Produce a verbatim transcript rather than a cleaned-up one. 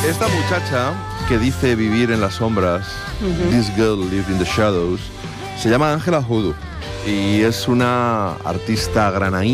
Esta muchacha que dice vivir en las sombras, uh-huh. This girl lived in the shadows, se llama Ángela Hoodoo y es una artista granaína